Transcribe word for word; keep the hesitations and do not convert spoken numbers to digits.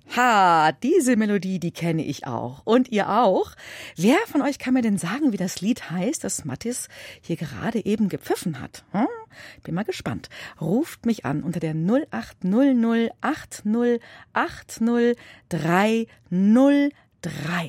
Ha, diese Melodie, die kenne ich auch. Und ihr auch. Wer von euch kann mir denn sagen, wie das Lied heißt, das Mathis hier gerade eben gepfiffen hat? Hm? Bin mal gespannt. Ruft mich an unter der null acht null null acht null acht null drei null drei.